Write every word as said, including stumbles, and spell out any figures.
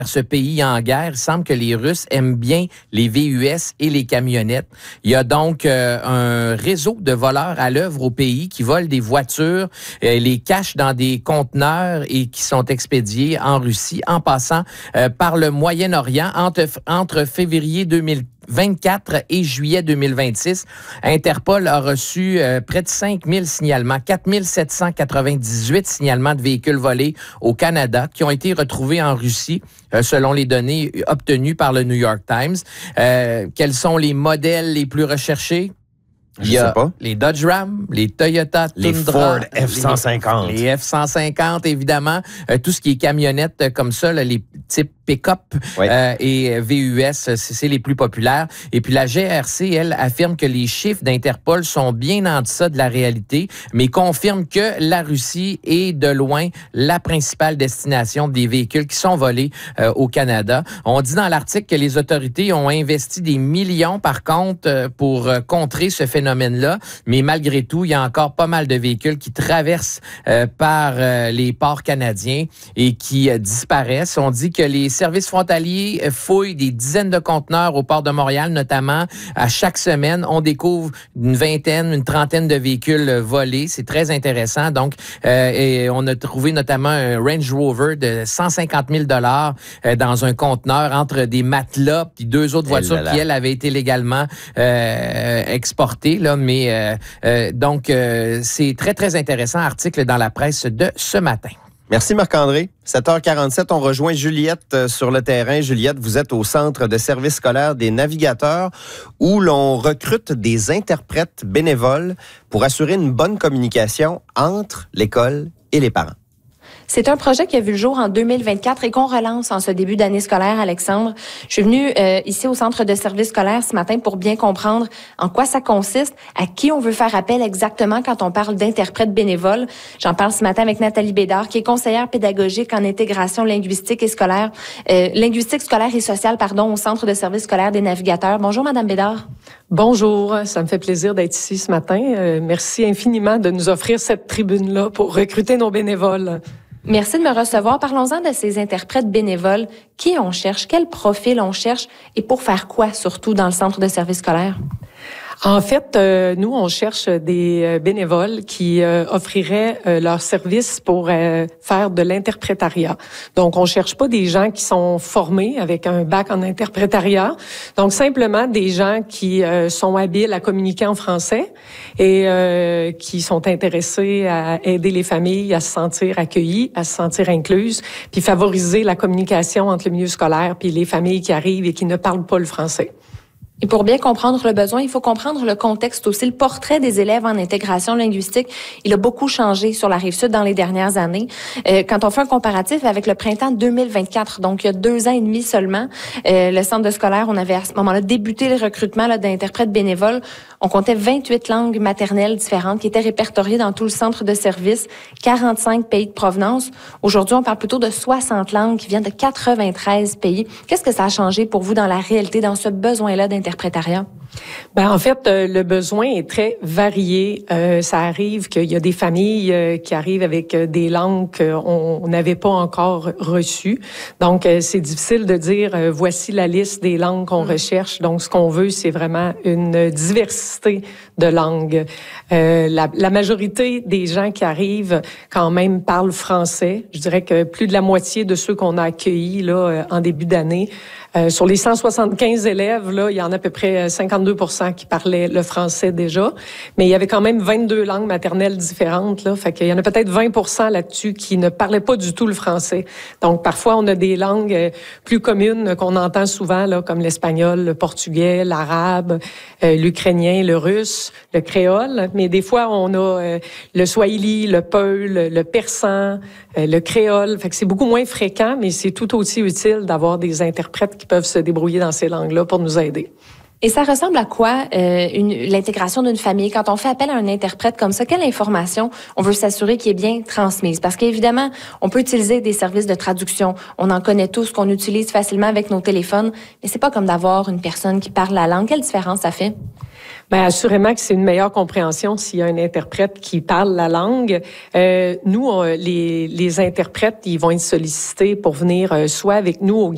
ce pays en guerre. Il semble que les Russes aiment bien les V U S et les camionnettes. Il y a donc euh, un réseau de voleurs à l'œuvre au pays qui volent des voitures, euh, les cachent dans des conteneurs et qui sont expédiés en Russie en passant euh, par le Moyen-Orient entre, entre février deux mille vingt-quatre et juillet deux mille vingt-six. Interpol a reçu euh, près de cinq mille signalements, quatre mille sept cent quatre-vingt-dix-huit signalements de véhicules volés au Canada qui ont été retrouvés en Russie euh, selon les données obtenues par le New York Times. Euh, quels sont les modèles les plus recherchés? Je Il y a sais pas. les Dodge Ram, les Toyota Tundra, les Ford F cent cinquante. Les, les F cent cinquante, évidemment. Euh, tout ce qui est camionnettes euh, comme ça, là, les types pick-up oui. euh, et V U S, c'est, c'est les plus populaires. Et puis la G R C, elle, affirme que les chiffres d'Interpol sont bien en deçà de la réalité, mais confirme que la Russie est de loin la principale destination des véhicules qui sont volés euh, au Canada. On dit dans l'article que les autorités ont investi des millions, par contre, euh, pour euh, contrer ce phénomène-là, mais malgré tout, il y a encore pas mal de véhicules qui traversent euh, par euh, les ports canadiens et qui euh, disparaissent. On dit que les services frontaliers fouillent des dizaines de conteneurs au port de Montréal, notamment. À chaque semaine, on découvre une vingtaine, une trentaine de véhicules volés. C'est très intéressant. Donc, euh, et on a trouvé notamment un Range Rover de cent cinquante mille dollars euh, dans un conteneur entre des matelas puis deux autres voitures là là. qui, elles, avaient été légalement euh, exportées. Là, mais euh, euh, donc, euh, c'est très, très intéressant. Article dans la presse de ce matin. Merci Marc-André. sept heures quarante-sept, on rejoint Juliette sur le terrain. Juliette, vous êtes au Centre de service scolaire des navigateurs où l'on recrute des interprètes bénévoles pour assurer une bonne communication entre l'école et les parents. C'est un projet qui a vu le jour en deux mille vingt-quatre et qu'on relance en ce début d'année scolaire, Alexandre. Je suis venue euh, ici au Centre de service scolaire ce matin pour bien comprendre en quoi ça consiste, à qui on veut faire appel exactement quand on parle d'interprètes bénévoles. J'en parle ce matin avec Nathalie Bédard, qui est conseillère pédagogique en intégration linguistique et scolaire, euh, linguistique scolaire et sociale, pardon, au Centre de service scolaire des navigateurs. Bonjour, Madame Bédard. Bonjour, ça me fait plaisir d'être ici ce matin. Euh, merci infiniment de nous offrir cette tribune-là pour recruter nos bénévoles. Merci de me recevoir. Parlons-en de ces interprètes bénévoles. Qui on cherche? Quel profil on cherche? Et pour faire quoi, surtout, dans le centre de service scolaire? En fait, euh, nous, on cherche des euh, bénévoles qui euh, offriraient euh, leurs services pour euh, faire de l'interprétariat. Donc, on cherche pas des gens qui sont formés avec un bac en interprétariat. Donc, simplement des gens qui euh, sont habiles à communiquer en français et euh, qui sont intéressés à aider les familles à se sentir accueillies, à se sentir incluses, puis favoriser la communication entre le milieu scolaire puis les familles qui arrivent et qui ne parlent pas le français. Et pour bien comprendre le besoin, il faut comprendre le contexte aussi. Le portrait des élèves en intégration linguistique, il a beaucoup changé sur la Rive-Sud dans les dernières années. Euh, quand on fait un comparatif avec le printemps deux mille vingt-quatre, donc il y a deux ans et demi seulement, euh, le centre de scolaire, on avait à ce moment-là débuté le recrutement là, d'interprètes bénévoles. On comptait vingt-huit langues maternelles différentes qui étaient répertoriées dans tout le centre de service, quarante-cinq pays de provenance. Aujourd'hui, on parle plutôt de soixante langues qui viennent de quatre-vingt-treize pays. Qu'est-ce que ça a changé pour vous dans la réalité, dans ce besoin-là d'interprétation? Ben en fait, euh, le besoin est très varié. Euh, ça arrive qu'il y a des familles euh, qui arrivent avec euh, des langues qu'on n'avait pas encore reçues. Donc, euh, c'est difficile de dire euh, voici la liste des langues qu'on mmh. recherche. Donc, ce qu'on veut, c'est vraiment une diversité de langues. Euh, la, la majorité des gens qui arrivent quand même parlent français. Je dirais que plus de la moitié de ceux qu'on a accueillis là euh, en début d'année. Euh, sur les cent soixante-quinze élèves, là, il y en a à peu près cinquante-deux pour cent qui parlaient le français déjà, mais il y avait quand même vingt-deux langues maternelles différentes, là, fait qu'il y en a peut-être vingt pour cent là-dessus qui ne parlaient pas du tout le français. Donc, parfois, on a des langues euh, plus communes qu'on entend souvent, là, comme l'espagnol, le portugais, l'arabe, euh, l'ukrainien, le russe, le créole, mais des fois, on a euh, le swahili, le peul, le persan, euh, le créole, fait que c'est beaucoup moins fréquent, mais c'est tout aussi utile d'avoir des interprètes qui peuvent se débrouiller dans ces langues-là pour nous aider. Et ça ressemble à quoi euh, une, l'intégration d'une famille? Quand on fait appel à un interprète comme ça, quelle information on veut s'assurer qu'il est bien transmise? Parce qu'évidemment, on peut utiliser des services de traduction. On en connaît tous, qu'on utilise facilement avec nos téléphones. Mais c'est pas comme d'avoir une personne qui parle la langue. Quelle différence ça fait? Bien, assurément que c'est une meilleure compréhension s'il y a un interprète qui parle la langue. Euh, nous, on, les, les interprètes, ils vont être sollicités pour venir euh, soit avec nous au